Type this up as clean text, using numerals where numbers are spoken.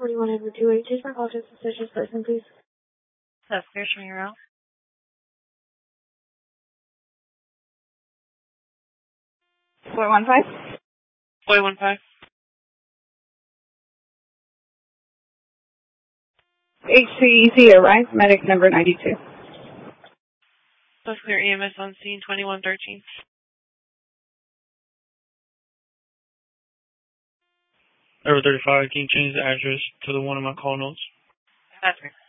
41 Edward 280. Change my call to a suspicious person, please. That's clear from your route. 415? 415. HCEC arrived, medic number 92. That's clear. EMS on scene 2113. Number 35, can you change the address to the one in my call notes? That's clear.